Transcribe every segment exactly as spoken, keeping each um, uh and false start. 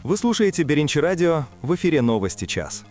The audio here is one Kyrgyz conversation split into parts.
Вы слушаете Беринчи радио, в эфире новости час.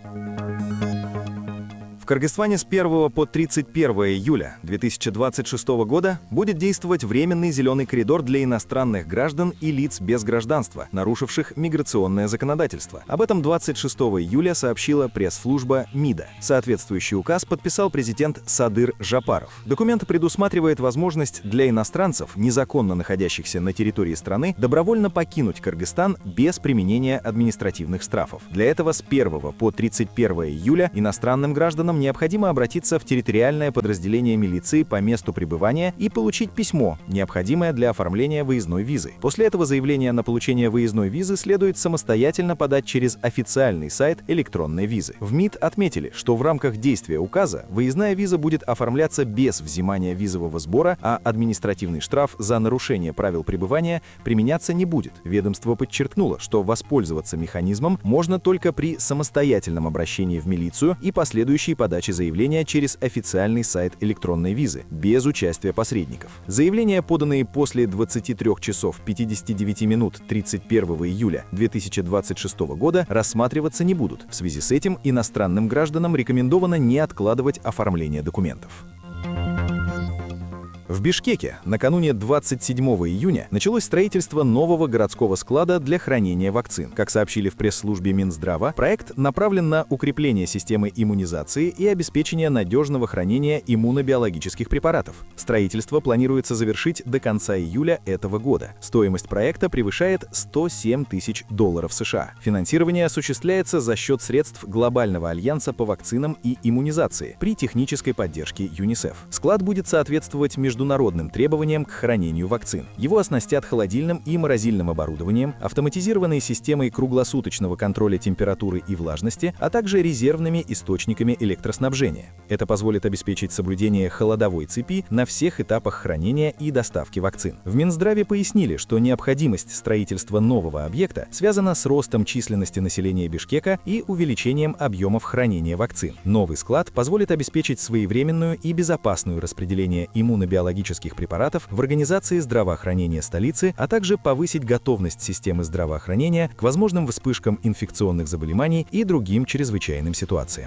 В Кыргызстане с первого по тридцать первое июля две тысячи двадцать шестого года будет действовать временный зеленый коридор для иностранных граждан и лиц без гражданства, нарушивших миграционное законодательство. Об этом двадцать шестого июля сообщила пресс-служба МИДа. Соответствующий указ подписал президент Садыр Жапаров. Документ предусматривает возможность для иностранцев, незаконно находящихся на территории страны, добровольно покинуть Кыргызстан без применения административных штрафов. Для этого с первого по тридцать первое июля иностранным гражданам необходимо обратиться в территориальное подразделение милиции по месту пребывания и получить письмо, необходимое для оформления выездной визы. После этого заявление на получение выездной визы следует самостоятельно подать через официальный сайт электронной визы. В МИД отметили, что в рамках действия указа выездная виза будет оформляться без взимания визового сбора, а административный штраф за нарушение правил пребывания применяться не будет. Ведомство подчеркнуло, что воспользоваться механизмом можно только при самостоятельном обращении в милицию и последующей подачи заявления через официальный сайт электронной визы, без участия посредников. Заявления, поданные после двадцати трёх часов пятидесяти девяти минут тридцать первого июля две тысячи двадцать шестого года, рассматриваться не будут. В связи с этим иностранным гражданам рекомендовано не откладывать оформление документов. В Бишкеке накануне двадцать седьмого июня началось строительство нового городского склада для хранения вакцин. Как сообщили в пресс-службе Минздрава, проект направлен на укрепление системы иммунизации и обеспечение надежного хранения иммунобиологических препаратов. Строительство планируется завершить до конца июля этого года. Стоимость проекта превышает сто семь тысяч долларов США. Финансирование осуществляется за счет средств Глобального альянса по вакцинам и иммунизации при технической поддержке ЮНИСЕФ. Склад будет соответствовать между международным требованиям к хранению вакцин. Его оснастят холодильным и морозильным оборудованием, автоматизированной системой круглосуточного контроля температуры и влажности, а также резервными источниками электроснабжения. Это позволит обеспечить соблюдение холодовой цепи на всех этапах хранения и доставки вакцин. В Минздраве пояснили, что необходимость строительства нового объекта связана с ростом численности населения Бишкека и увеличением объемов хранения вакцин. Новый склад позволит обеспечить своевременную и безопасную распределение иммунобиологических биологических препаратов в организации здравоохранения столицы, а также повысить готовность системы здравоохранения к возможным вспышкам инфекционных заболеваний и другим чрезвычайным ситуациям.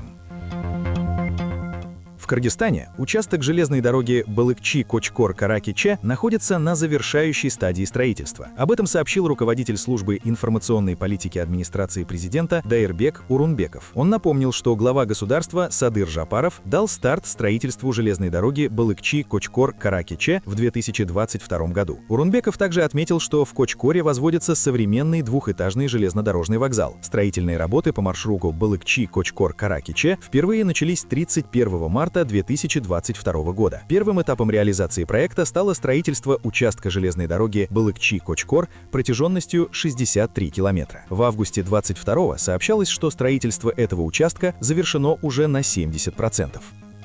В Кыргызстане участок железной дороги Балыкчи-Кочкор-Каракиче находится на завершающей стадии строительства. Об этом сообщил руководитель службы информационной политики администрации президента Дайырбек Урунбеков. Он напомнил, что глава государства Садыр Жапаров дал старт строительству железной дороги Балыкчи-Кочкор-Каракиче в две тысячи двадцать втором году. Урунбеков также отметил, что в Кочкоре возводится современный двухэтажный железнодорожный вокзал. Строительные работы по маршруту Балыкчи-Кочкор-Каракиче впервые начались тридцать первого марта две тысячи двадцать второго года. Первым этапом реализации проекта стало строительство участка железной дороги Балыкчи-Кочкор протяженностью шестьдесят три километра. В августе двадцать второго сообщалось, что строительство этого участка завершено уже на семьдесят процентов.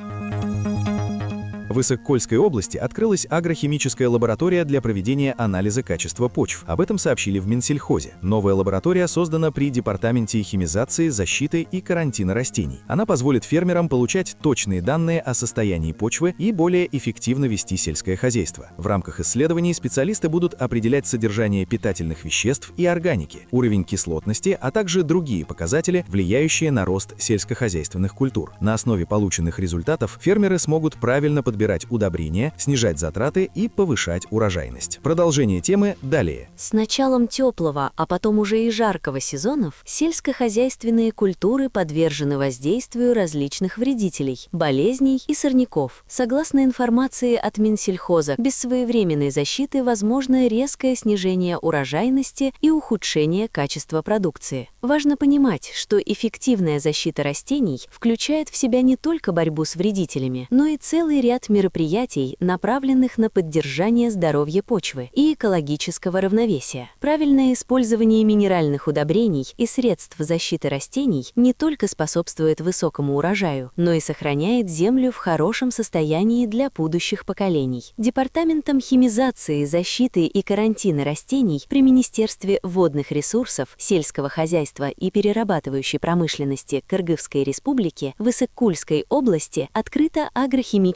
В Исык-Кульской области открылась агрохимическая лаборатория для проведения анализа качества почв. Об этом сообщили в Минсельхозе. Новая лаборатория создана при Департаменте химизации, защиты и карантина растений. Она позволит фермерам получать точные данные о состоянии почвы и более эффективно вести сельское хозяйство. В рамках исследований специалисты будут определять содержание питательных веществ и органики, уровень кислотности, а также другие показатели, влияющие на рост сельскохозяйственных культур. На основе полученных результатов фермеры смогут правильно подбирать удобрения, снижать затраты и повышать урожайность. Продолжение темы далее. С началом теплого, а потом уже и жаркого сезонов сельскохозяйственные культуры подвержены воздействию различных вредителей, болезней и сорняков. Согласно информации от Минсельхоза, без своевременной защиты возможно резкое снижение урожайности и ухудшение качества продукции. Важно понимать, что эффективная защита растений включает в себя не только борьбу с вредителями, но и целый ряд мероприятий, направленных на поддержание здоровья почвы и экологического равновесия. Правильное использование минеральных удобрений и средств защиты растений не только способствует высокому урожаю, но и сохраняет землю в хорошем состоянии для будущих поколений. Департаментом химизации, защиты и карантина растений при Министерстве водных ресурсов, сельского хозяйства и перерабатывающей промышленности Кыргызской республики в Исык-Кульской области открыта агрохимическая лаборатория,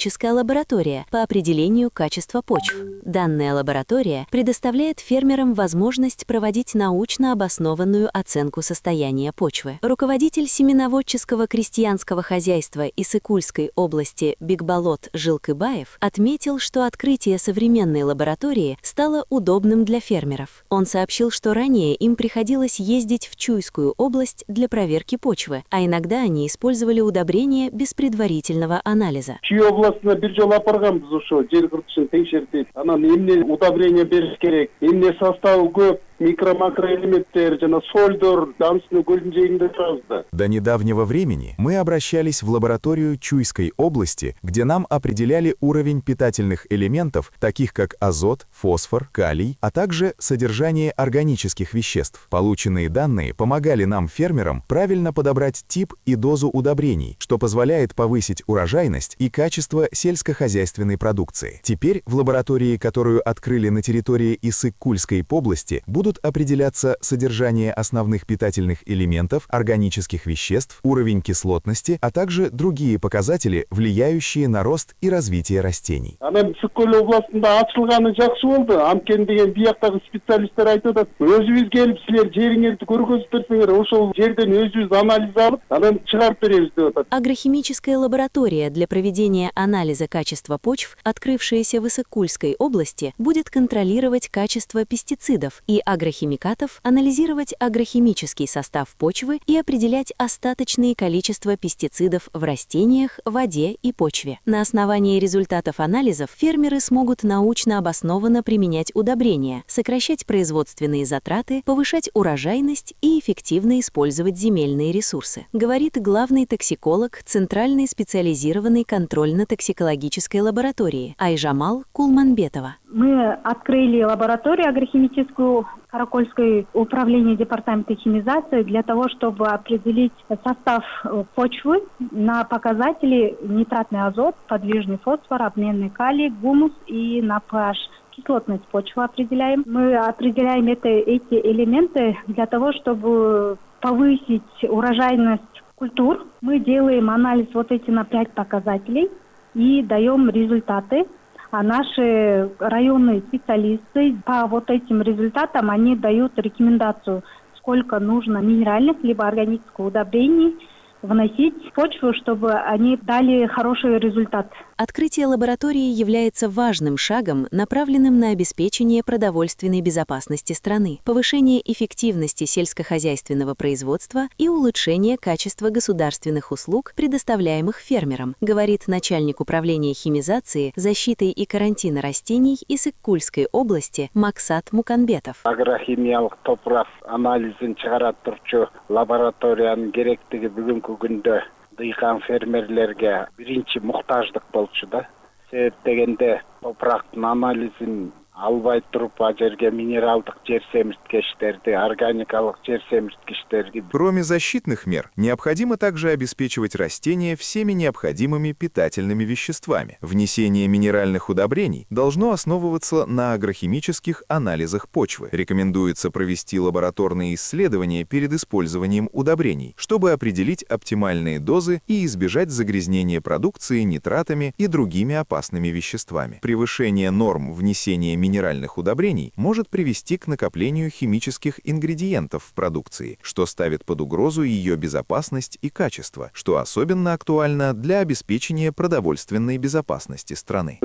лаборатория по определению качества почв. Данная лаборатория предоставляет фермерам возможность проводить научно обоснованную оценку состояния почвы. Руководитель семеноводческого крестьянского хозяйства Иссык-Кульской области Бекболот Жылкыбаев отметил, что открытие современной лаборатории стало удобным для фермеров. Он сообщил, что ранее им приходилось ездить в Чуйскую область для проверки почвы, а иногда они использовали удобрения без предварительного анализа. Чүй областына бир жолу апарганбыз ошо жер кыртышын текшертип, анан эмне удобрение бериш керек, эмне составы көп, микро-макроэлементтер, жана сольдор, Дамстын көлүнүн жээгинде турабыз да. До недавнего времени мы обращались в лабораторию Чуйской области, где нам определяли уровень питательных элементов, таких как азот, фосфор, калий, а также содержание органических веществ. Полученные данные помогали нам, фермерам, правильно подобрать тип и дозу удобрений, что позволяет повысить урожайность и качество сельскохозяйственной продукции. Теперь в лаборатории, которую открыли на территории Иссык-Кульской области, будут определяться содержание основных питательных элементов, органических веществ, уровень кислотности, а также другие показатели, влияющие на рост и развитие растений. Анан Иссык-Көл областында ачылганы жакшы болду. Амкен деген бияктагы специалисттер айтып атат. Өзүбүз келип силер жериңерди көргөзүп берсеңер, ошол жерден өзүбүз анализ алып, анан чыгарып беребиз деп атат. Агрохимическая лаборатория для проведения анализа качества почв, открывшаяся в Иссык-Кульской области, будет контролировать качество пестицидов и агрохимикатов, анализировать агрохимический состав почвы и определять остаточные количества пестицидов в растениях, воде и почве. На основании результатов анализов фермеры смогут научно обоснованно применять удобрения, сокращать производственные затраты, повышать урожайность и эффективно использовать земельные ресурсы, говорит главный токсиколог Центральной специализированной контрольно-токсикологической лаборатории Айжамал Кулманбетова. Мы открыли лабораторию агрохимическую Каракольское управление департамента химизации для того, чтобы определить состав почвы на показатели нитратный азот, подвижный фосфор, обменный калий, гумус и на pH. Кислотность почвы определяем. Мы определяем это, эти элементы для того, чтобы повысить урожайность культур. Мы делаем анализ вот эти на пять показателей и даем результаты. А наши районные специалисты по вот этим результатам, они дают рекомендацию, сколько нужно минеральных либо органических удобрений вносить в почву, чтобы они дали хороший результат. Открытие лаборатории является важным шагом, направленным на обеспечение продовольственной безопасности страны, повышение эффективности сельскохозяйственного производства и улучшение качества государственных услуг, предоставляемых фермерам, говорит начальник управления химизации, защиты и карантина растений Иссык-Кульской области Максат Муканбетов. Агрохимиялык топурак анализин чыгарат турчу лабораториянын керектиги бүгүнкү күндө дыйкан фермерлерге биринчи муктаждык болчу да. Себеп дегенде топурактын анализин албай туруп а жерге минералдык жер семирткичтерди, органикалык жер семирткичтерди. Кроме защитных мер, необходимо также обеспечивать растения всеми необходимыми питательными веществами. Внесение минеральных удобрений должно основываться на агрохимических анализах почвы. Рекомендуется провести лабораторные исследования перед использованием удобрений, чтобы определить оптимальные дозы и избежать загрязнения продукции нитратами и другими опасными веществами. Превышение норм внесения минеральных удобрений может привести к накоплению химических ингредиентов в продукции, что ставит под угрозу ее безопасность и качество, что особенно актуально для обеспечения продовольственной безопасности страны.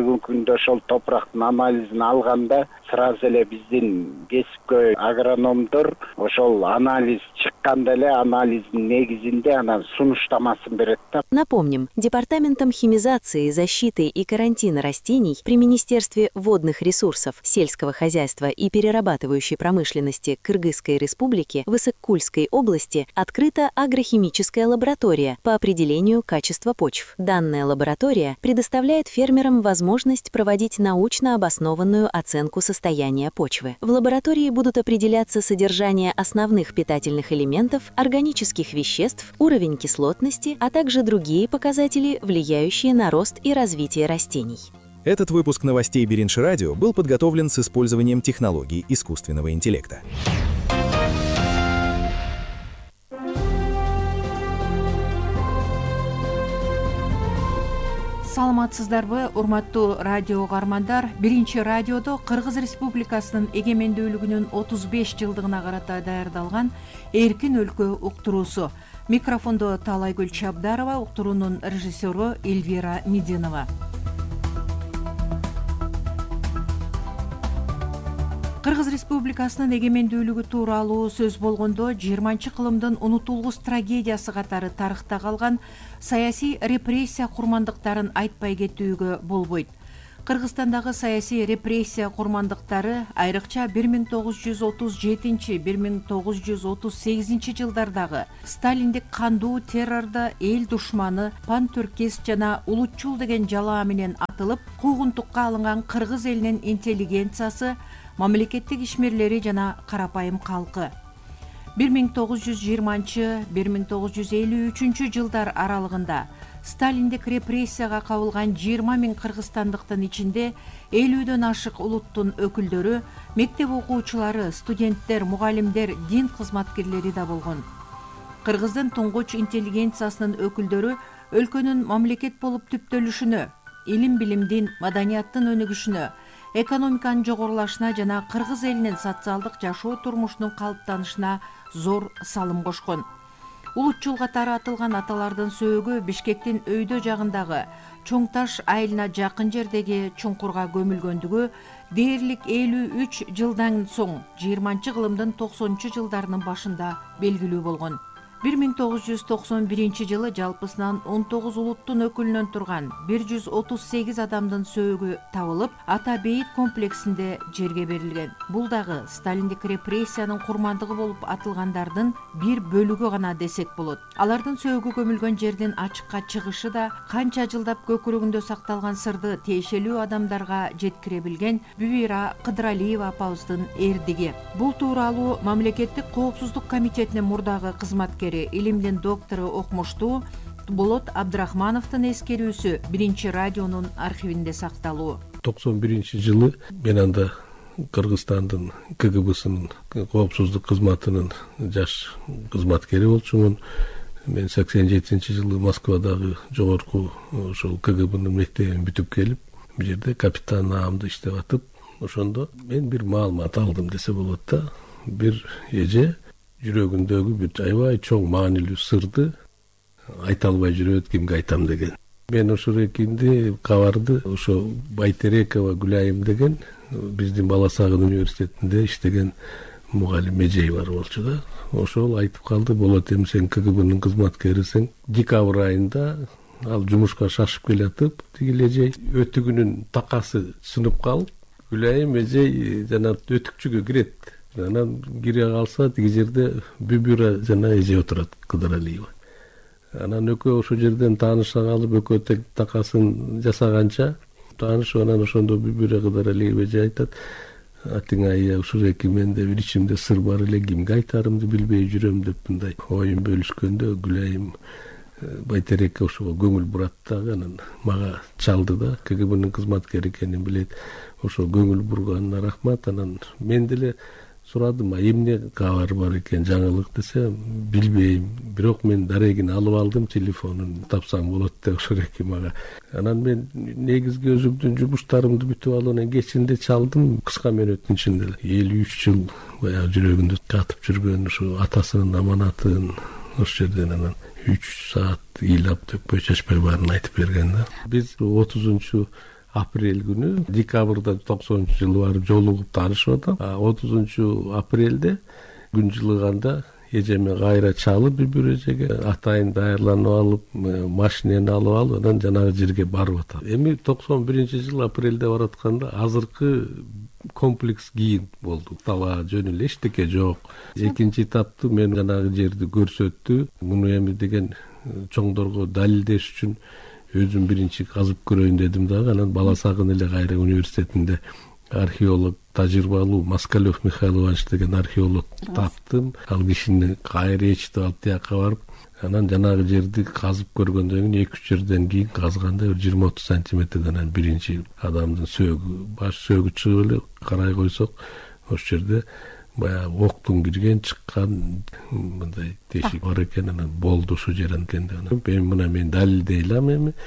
Анализин алганда сразу эле биздин кесипкөй агрономдор ошол анализ чыкканда эле анализдин негизинде анан сунуштамасын берет да. Напомним, Департаментом химизации, защиты и карантина растений при Министерстве водных ресурсов, сельского хозяйства и перерабатывающей промышленности Кыргызской республики в Иссык-Кульской области открыта агрохимическая лаборатория по определению качества почв. Данная лаборатория предоставляет фермерам возможность проводить научно обоснованную оценку состояния почвы. В лаборатории будут определяться содержание основных питательных элементов, органических веществ, уровень кислотности, а также другие показатели, влияющие на рост и развитие растений. Этот выпуск новостей Беринши Радио был подготовлен с использованием технологий искусственного интеллекта. Саламатсыздарбы, урматтуу радио угармандар? Биринчи радиодо Кыргыз Республикасынын эгемендүүлүгүнүн отуз беш жылдыгына карата даярдалган Эркин өлкө уктуруусу. Микрофондо Таалайгүл Чабдарова, уктуруунун режиссеру Эльвира Мединова. Кыргыз Республикасынын эгемендүүлүгү тууралуу сөз болгондо жыйырманчы кылымдын унутулгус трагедиясы катары тарыхта калган саясий репрессия курмандыктарын айтпай кетүүгө болбойт. Кыргызстандагы саясий репрессия курмандыктары айрыкча бир миң тогуз жүз отуз жетинчи — бир миң тогуз жүз отуз сегизинчи жылдардагы сталиндик кандуу террордо эл душманы, пантүркист жана улутчул деген жалаа менен атылып, куугунтукка алынган кыргыз элинин интеллигенциясы, мамлекеттик ишмерлери жана карапайым калкы. бир миң тогуз жүз жыйырманчы — бир миң тогуз жүз элүү үчүнчү жылдар аралыгында сталиндик репрессияга кабылган жыйырма миң кыргызстандыктын ичинде элүүдөн ашык улуттун өкүлдөрү, мектеп окуучулары, студенттер, мугалимдер, дин кызматкерлери да болгон. Кыргыздын туңгуч интеллигенциясынын өкүлдөрү өлкөнүн мамлекет болуп түптөлүшүнө, илим билимдин, маданияттын өнүгүшүнө, экономиканын жогорулашына жана кыргыз элинин социалдык жашоо турмушунун калыптанышына зор салым кошкон. Улутчул катары атылган аталардын сөөгү Бишкектин өйдө жагындагы Чоң Таш айылына жакын жердеги чуңкурга көмүлгөндүгү дээрлик элүү үч жылдан соң жыйырманчы кылымдын токсонунчу жылдарынын башында белгилүү болгон. бир миң тогуз жүз токсон биринчи жылы жалпысынан он тогуз улуттун өкүлүнөн турган бир жүз отуз сегиз адамдын сөөгү табылып, Ата бейит комплексинде жерге берилген. Бул дагы сталиндик репрессиянын курмандыгы болуп атылгандардын бир бөлүгү гана десек болот. Алардын сөөгү көмүлгөн жердин ачыкка чыгышы да канча жылдап көкүрөгүндө сакталган сырды тиешелүү адамдарга жеткире билген Бүбира Кыдыралиева апабыздын эрдиги. Бул тууралуу Мамлекеттик коопсуздук комитетинин мурдагы кызматкери, илимдин доктору окумуштуу Болот Абдрахмановдун эскерүүсү биринчи радионун архивинде сакталуу. токсон биринчи жылы мен анда Кыргызстандын ка гэ бэсынын коопсуздук кызматынын жаш кызматкери болчумун. Мен сексен жетинчи жылы Москвадагы жогорку ошол ка гэ бэнын мектебин бүтүп келип, бул жерде капитан наамда иштеп атып, ошондо мен бир маалымат алдым десе болот да. Бир эже жүрөгүндөгү бир аябай чоң маанилүү сырды айта албай жүрөт, кимге айтам деген. Мен ошол экинди кабарды ошо Байтерекова Гүлайым деген биздин Бала Сагын университетинде иштеген мугалим эжей бар болчу да. Ошол айтып калды, болот эми сен ка гэ бэнын кызматкерисиң. Декабрь айында ал жумушка шашып келатып, тиги эжей өтүгүнүн такасы сынып калып, Гүлайым эжей жана өтүкчүгө кирет. Анан кире калса, тиги жерде Бүбүра жана эже отурат, Кыдыралиева. Анан экөө ошол жерден тааныша калып, экөө такасын жасаганча таанышып, анан ошондо Бүбүра Кыдыралиева эже айтат: "Атиң айя, ушул эки менде бир ичимде сыр бар эле, кимге айтарымды билбей жүрөм" деп мындай оюн бөлүшкөндө, Гүлайым Байтерекке ошого көңүл бурат дагы, анан мага чалды да, ка гэ бэнын кызматкери экенин билет. Ошол көңүл бурганына рахмат. Анан мен деле сурадым, эмне кабар бар экен, жаңылык десе, билбейм. Бирок мен дарегин алып алдым, телефонун тапсаң болот деп ошол эки мага. Анан мен негизги өзүмдүн жумуштарымды бүтүп алып, анан кечинде чалдым, кыска мөөнөттүн ичинде элүү үч жыл баягы жүрөгүндө катып жүргөн ушу атасынын аманатын ошол жерден анан үч саат ыйлап төкпөй чачпай баарын айтып берген да. Биз отузунчу апрель күнү, декабрда токсонунчу жылы барып жолугуп таанышып атам. отузунчу апрелде күн жылыганда эжеме кайра чалып, Бүбүр эжеге атайын даярланып алып, машинени алып алып, анан жанагы жерге барып атам. Эми токсон биринчи жыл апрелде баратканда азыркы комплекс кийин болду. Таба жөн эле эчтеке жок. Экинчи этапты мен жанагы жерди көрсөттү. Муну эми деген чоңдорго далилдеш үчүн өзүм биринчи казып көрөйүн дедим дагы. Анан Бала Сагын эле кайра университетинде археолог, тажрыйбалуу Москалев Михаил Иванович деген археолог таптым. Ал кишини кайра ээрчитип алып тияка барып, анан жанагы жерди казып көргөндөн кийин эки үч жерден кийин казганда бир жыйырма отуз сантиметрден анан биринчи адамдын сөөгү, баш сөөгү чыгып эле карай койсок, ошол жерде баягы октун кирген чыккан мындай тешик бар экен. Анан болду ушул жерен экен деп. Эми мына мен далилдей алам, эми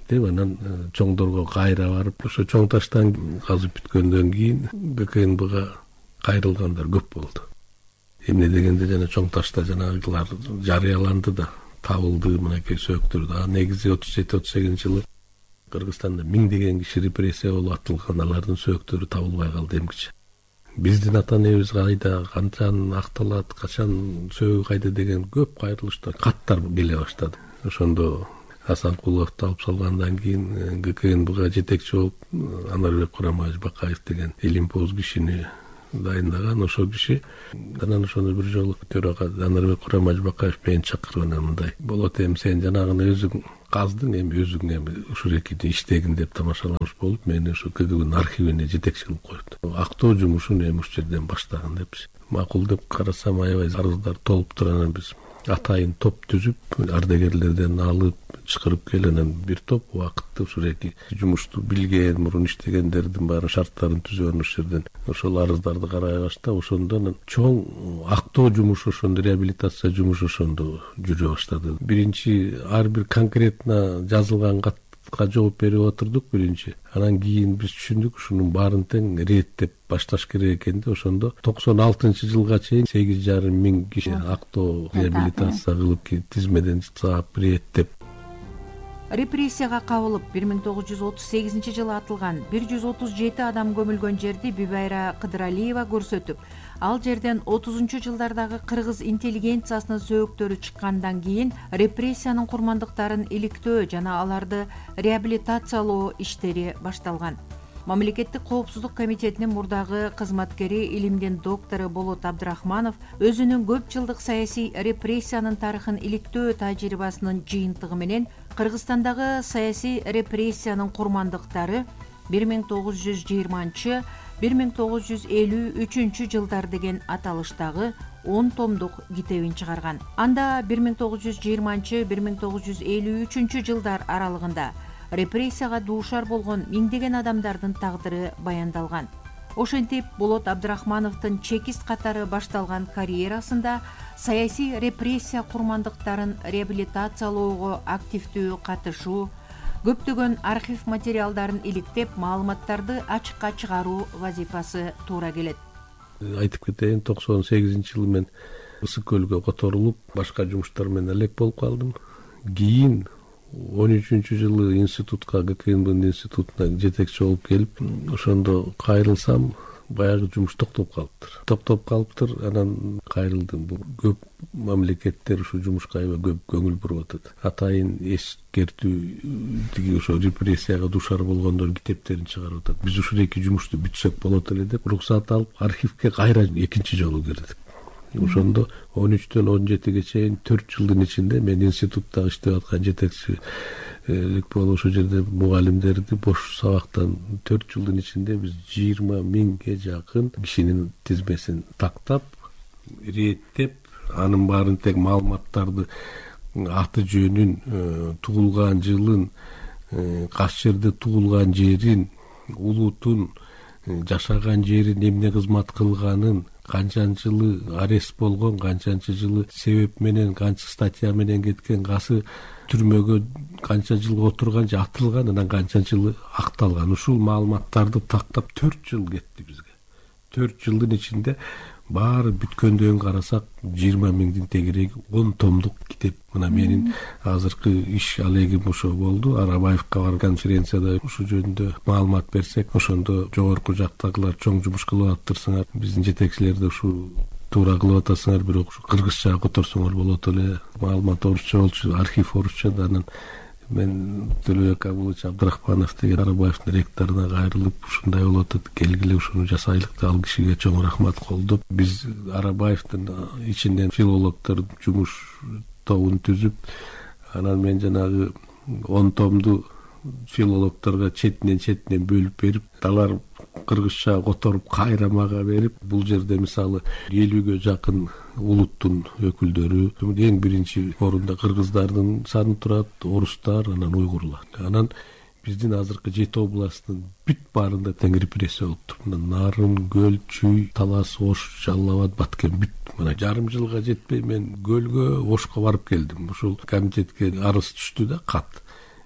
деп анан чоңдорго кайра барып ошо чоң таштан казып бүткөндөн кийин ГКНБга кайрылгандар көп болду. Эмне дегенде жана чоң ташта жанагылар жарыяланды да, табылды мынакей сөөктөр да. Негизи отуз жети отуз сегизинчи жылы Кыргызстанда миңдеген киши репрессия болуп атылган, алардын сөөктөрү табылбай калды эмгиче. Биздин ата энебиз кайда, канчан акталат, качан сөөгү кайда деген көп кайрылыштар, каттар келе баштады. Ошондо Асанкуловду алып салгандан кийин ГКНБга жетекчи болуп Анарбек Курамбаевич Бакаев деген илимпоз кишини дайындаган. Ошол киши анан ошону бир жолу төрага Анарбек Курамбаевич Бакаев мени чакырып анан мындай: болот, эми сен жанагыны өзүң каздың, эми өзүң эми ушул экини иштегин деп тамашаламыш болуп, мени ошо КГБнын архивине жетекчи кылып койду. Актоо жумушун эми ушул жерден баштаган депчи. Макул деп карасам, аябай арыздар толуптур. Анан биз атайын топ түзүп, ардагерлерден алып чакырып келип, анан бир топ убакытты ушул эки жумушту билген, мурун иштегендердин баарын шарттарын түзүп ошол жерден ошол арыздарды карай баштап, ошондо анан чоң актоо жумушу, ошондо реабилитация жумушу ошондо жүрө баштады. Биринчи ар бир конкретно жазылган катка жооп берип отурдук биринчи. Анан кийин биз түшүндүк ушунун баарын тең реттеп башташ керек экен да. Ошондо токсон алтынчы жылга чейин сегиз жарым миң киши актоо реабилитация кылып, тизмеден саап реттеп. Репрессияга кабылып бир миң тогуз жүз отуз сегизинчи жылы атылган бир жүз отуз жети адам көмүлгөн жерди Бибайра Кыдыралиева көрсөтүп, ал жерден отузунчу жылдардагы кыргыз интеллигенциясынын сөөктөрү чыккандан кийин репрессиянын курмандыктарын иликтөө жана аларды реабилитациялоо иштери башталган. Мамлекеттик коопсуздук комитетинин мурдагы кызматкери, илимдин доктору Болот Абдрахманов өзүнүн көп жылдык саясий репрессиянын тарыхын иликтөө тажрыйбасынын жыйынтыгы менен Кыргызстандагы саясий репрессиянын курмандыктары бир миң тогуз жүз жыйырманчы — бир миң тогуз жүз элүү үчүнчү жылдар деген аталыштагы он томдук китебин чыгарган. Анда бир миң тогуз жүз жыйырманчы — бир миң тогуз жүз элүү үчүнчү жылдар аралыгында репрессияга дуушар болгон миңдеген адамдардын тагдыры баяндалган. Ошентип, Болот Абдрахмановдун чекист катары башталган карьерасында саясий репрессия курмандыктарын реабилитациялоого активдүү катышуу, көптөгөн архив материалдарын иликтеп, маалыматтарды ачыкка чыгаруу вазифасы туура келет. Айтып кетейин, токсон сегизинчи жылы мен Ысык көлгө которулуп, башка жумуштар менен элек болуп калдым. Кийин он үчүнчү жылы институтка, ГКНБнын институтуна жетекчи болуп келип, ошондо кайрылсам, баягы жумуш токтоп калыптыр. Токтоп калыптыр, анан кайрылдым. Бул көп мамлекеттер ушул жумушка аябай көп көңүл буруп атат. Атайын эскертүү, тиги ошо репрессияга дуушар болгондордун китептерин чыгарып атат. Биз ушул эки жумушту бүтсөк болот эле деп уруксат алып, архивге кайра экинчи жолу кирдик. Ошондо он үчтөн он жетиге чейин төрт жылдын ичинде мен институтта иштеп аткан жетекчилик болуп, ошол жерде мугалимдерди бош сабактан төрт жылдын ичинде биз жыйырма миңге жакын кишинин тизмесин тактап, реттеп, анын баарын тең маалыматтарды, аты жөнүн, туулган жылын, кайсы жерде туулган жерин, улутун, жашаган жерин, эмне кызмат кылганын, канчанчы жылы арест болгон, канчанчы жылы себеп менен, канча статья менен кеткен, кайсы түрмөгө канча жыл отурган же атылган, анан канча жылы акталган. Ушул маалыматтарды тактап төрт жыл кетти бизге. төрт жылдын ичинде баары бүткөндөн карасак жыйырма миңдин тегереги он томдук китеп. Мына менин азыркы иш алегим ошо болду. Арабаевка бар конференцияда ушул жөнүндө маалымат берсек, ошондо жогорку жактагылар чоң жумуш кылып атыптырсыңар, биздин жетекчилер да ушул туура кылып атасыңар, бирок ушу кыргызча которсоңор болот эле. Маалымат орусча болчу, архив орусча да. Анан мен Төлөбек Абулович Абдрахманов деген Арабаевдин ректоруна кайрылып, ушундай болуп атат, келгиле ушуну жасайлык да, ал кишиге чоң рахмат колдоп, биз Арабаевдин ичинен филологдор жумуш тобун түзүп, анан мен жанагы он томду филологдорго четинен четинен бөлүп берип, алар кыргызча которуп кайра мага берип, бул жерде мисалы элүүгө жакын улуттун өкүлдөрү, эң биринчи орунда кыргыздардын саны турат, орустар, анан уйгурлар. Анан биздин азыркы жети областтын бүт баарында тең репрессия болуптур. Нарын, Көл, Чүй, Талас, Ош, Жалал Абад, Баткен бүт. Мына жарым жылга жетпей мен Көлгө, Ошко барып келдим. Ушул комитетке арыз түштү да, кат.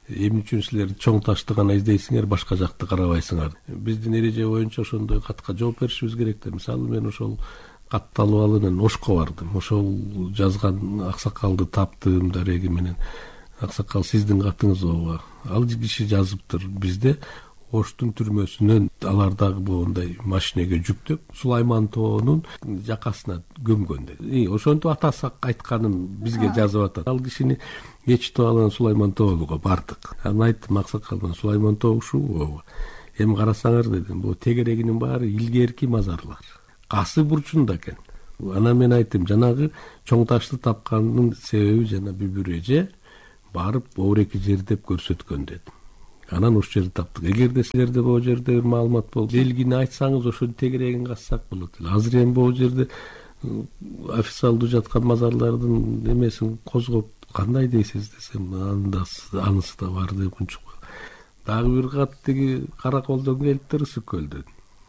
эмне үчүн силер чоң ташты гана издейсиңер, башка жакты карабайсыңар? Биздин эреже боюнча ошондой катка жооп беришибиз керек да. Мисалы мен ошол кат талабалынын Ошко бардым. Ошол жазган аксакалды таптым дареги менен. Аксакал, сиздин катыңыз ооба. Ал киши жазыптыр бизде Оштун түрмөсүнөн алардагы боундай машинеге жүктөп Сулайман тоонун жакасына көмгөн деди. Ошентип атасы айтканын бизге жазып атат. Ал кишини ечитип алган Сулайман тоонуга бардык. Анан айттым аксакалдан, Сулайман тоо ушул ооба. Эми карасаңар дедим, бул тегерегинин баары илгерки мазарлар. Касы бурчунда экен. Анан мен айттым, жанагы чоң ташты тапкандын себеби жана бүбүр эже барып оореки жер деп көрсөткөн дедим. Анан ошол жерди таптык. Эгерде силерде бул жерде бир маалымат болсо, белгини айтсаңыз ошонун тегерегин казсак болот. Азыр эми бул жерде официалдуу жаткан мазарлардын эмесин козгоп кандай дейсиз десем, анда анысы да бар деп унчукпа. Дагы бир кат тиги Караколдон келиптир Ысык-Көлдөн.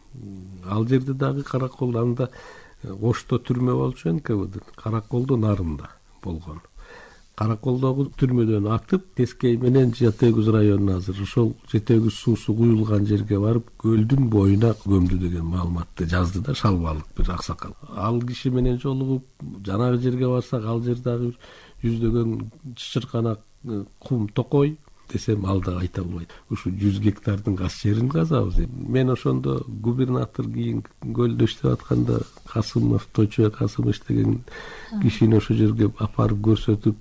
Ал жерде дагы Каракол, анда Ошто түрмө болчу эн ка вэ ден. Караколдун нарында болгон. Караколдогу түрмөдөн атып, Тескей менен Жети Өгүз районуна азыр ошол Жети Өгүз суусу куюлган жерге барып, көлдүн боюна көмдү деген маалыматты жазды да шалбалык бир аксакал. Ал киши менен жолугуп, жанагы жерге барсак, ал жер дагы жүздөгөн чычырканак кум токой десем, ал да айта албайт. Ушу жүз гектардын газ жерин казабыз. Мен ошондо губернатор кийин көлдө иштеп атканда Касымов, Точо Касымов деген кишини ошол жерге апарып көрсөтүп,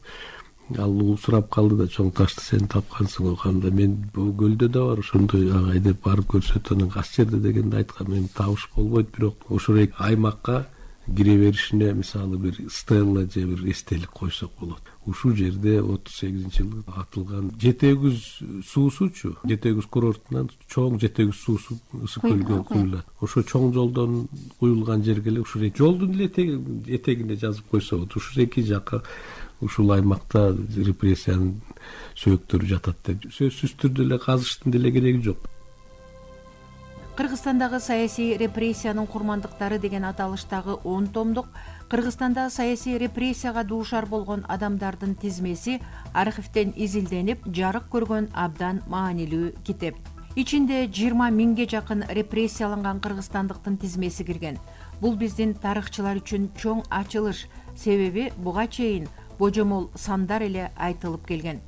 ал сурап калды да, чоң ташты сен тапкансың, оканда мен бул көлдө да бар, ошондой агай деп барып көрсөтүп, анан газ жерде дегенде айткан, мен табыш болбойт, бирок ошол аймакка кире беришине мисалы бир стелла же бир эстелик койсок болот. Ушул жерде отуз сегизинчи жылы атылган Жети Өгүз суусучу, Жети Өгүз курортунан чоң Жети Өгүз суусу Ысык-Көлгө куюлат. Ошо чоң жолдон куюлган жерге эле ушул жолдун эле этегине жазып койсо болот. Ушул эки жакка ушул аймакта репрессиянын сөөктөрү жатат деп сөзсүз түрдө эле казыштын деле кереги жок. Кыргызстандагы саясий репрессиянын курмандыктары деген аталыштагы он томдук Кыргызстанда саясий репрессияга дуушар болгон адамдардын тизмеси архивден изилденип, жарык көргөн абдан маанилүү китеп. Ичинде жыйырма миңге жакын репрессияланган кыргызстандыктын тизмеси кирген. Бул биздин тарыхчылар үчүн чоң ачылыш, себеби буга чейин божомол сандар эле айтылып келген.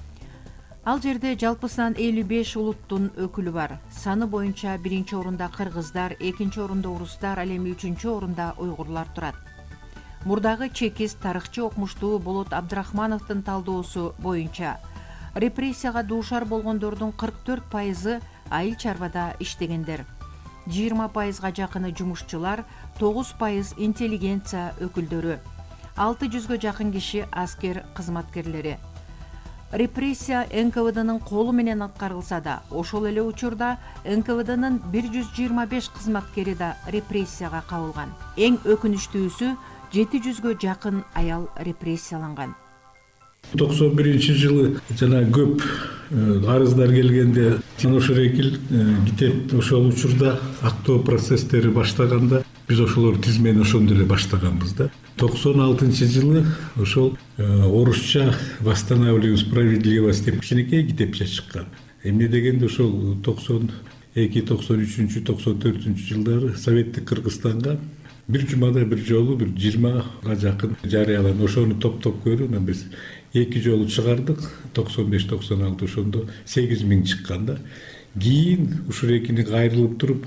Ал жерде жалпысынан элүү беш улуттун өкүлү бар. Саны боюнча биринчи орунда кыргыздар, экинчи орунда орустар, ал эми үчүнчү орунда уйгурлар турат. Мурдагы чекист тарыхчы окумуштуу Болот Абдрахмановдун талдоосу боюнча репрессияга дуушар болгондордун кырк төрт пайызы айыл чарбада иштегендер. жыйырма пайызга жакыны жумушчулар, тогуз пайыз интеллигенция өкүлдөрү, алты жүзгө жакын киши аскер кызматкерлери. Репрессия эн ка вэ дэнин колу менен аткарылса да, ошол эле учурда эн ка вэ дэнин бир жүз жыйырма беш кызматкери да репрессияга кабылган. Эң өкүнүчтүүсү жети жүзгө жакын аял репрессияланган. токсон биринчи жылы жана көп арыздар келгенде ошол экил китеп ошол учурда актоо процесстери баштаганда биз ошолор тизмени ошондо эле баштаганбыз да. токсон алтынчы жылы ошол орусча «Восстанавливаем справедливость» деп кичинекей китепче чыккан. Эмне дегенде ошол токсон эки, токсон үчүнчү, токсон төртүнчү жылдары Советтик Кыргызстанга бир жумада бир жолу бир жыйырмага жакын жарыяланды. Ошону топтоп көрүп, биз эки жолу чыгардык. токсон беш, токсон алты ошондо сегиз миң чыккан да. Кийин ушул экини кайрылып туруп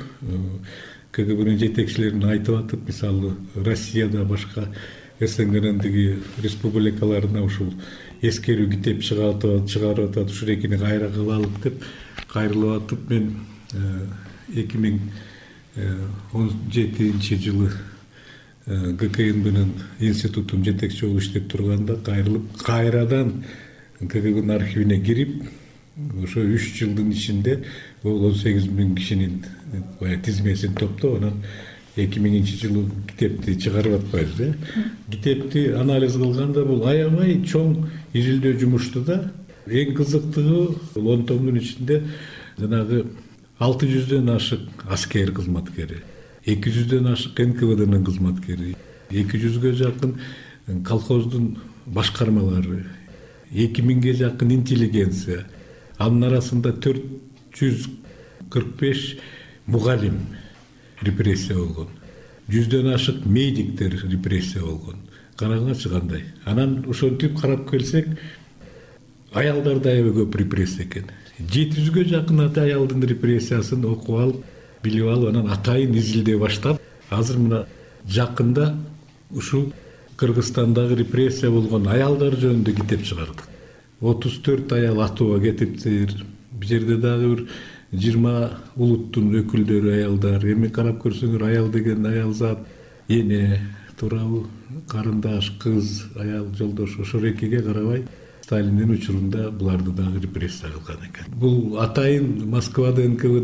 ка гэ бэнин жетекчилерин айтып атып, мисалы Россияда башка эс эн гдеги республикаларына ушул эскерүү китеп чыгарып атат, ушул экини кайра кылалык деп кайрылып атып, мен эки миң он жетинчи жылы гэ ка эн бэнин институтун жетекчи болуп иштеп турганда кайрылып кайрадан ка гэ бэнин архивине кирип, ошо үч жылдын ичинде бул он сегиз миң кишинин тизмесин топтоп, анан эки миңинчи жылы китепти чыгарып атпайбыз. Китепти анализ кылганда бул аябай чоң изилдөө жумушту да. Эң кызыктыгы бул он томдун ичинде жанагы алты жүздөн ашык аскер кызматкери, эки жүздөн ашык эн ка вэ дэнин кызматкери, эки жүзгө жакын колхоздун башкармалары, эки миңге жакын интеллигенция, анын арасында төрт жүз кырк беш мугалим репрессия болгон, жүздөн ашык медиктер репрессия болгон. Караңызчы кандай. Анан ошентип карап келсек, аялдарда аябай көп репрессия экен. жети жүзгө жакын аялдын репрессиясын окуп алып, билип алып, анан атайын изилдей баштап, азыр мына жакында ушул Кыргызстандагы репрессия болгон аялдар жөнүндө китеп чыгардык. отуз төрт аял атууга кетиптир. Бул жерде дагы бир жыйырма улуттун өкүлдөрү аялдар. Эми карап көрсөңөр, аял деген аял зат, эне, туурабы, карындаш, кыз, аял, жолдош, ошол экиге карабай Сталиндин учурунда буларды дагы репрессия кылган экен. Бул атайын Москвада эн ка вэ